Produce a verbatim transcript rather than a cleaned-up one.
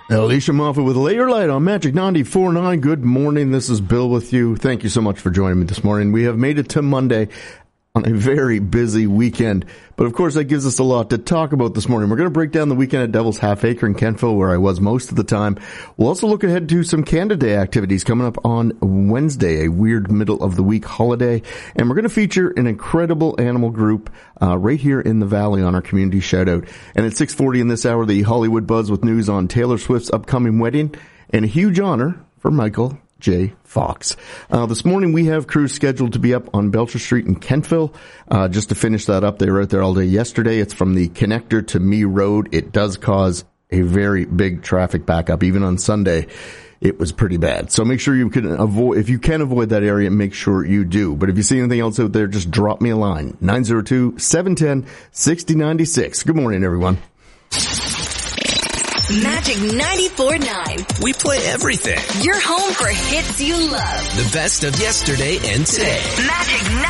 Alicia Moffat with Lay Your Light on Magic ninety-four point nine. Good morning. This is Bill with you. Thank you so much for joining me this morning. We have made it to Monday on a very busy weekend. But of course, that gives us a lot to talk about this morning. We're going to break down the weekend at Devil's Half Acre in Kentville, where I was most of the time. We'll also look ahead to some Canada Day activities coming up on Wednesday, a weird middle of the week holiday. And we're going to feature an incredible animal group uh, right here in the Valley on our community shout out. And at six forty in this hour, the Hollywood Buzz with news on Taylor Swift's upcoming wedding and a huge honor for Michael J. Fox. Uh, this morning we have crews scheduled to be up on Belcher Street in Kentville, uh, just to finish that up. They were out there all day yesterday. It's from the connector to Me Road. It does cause a very big traffic backup. Even on Sunday, it was pretty bad. So make sure you can avoid, if you can avoid that area, make sure you do. But if you see anything else out there, just drop me a line. nine oh two, seven one zero, six oh nine six. Good morning, everyone. Magic ninety-four point nine. We play everything. Your home for hits you love. The best of yesterday and today. Magic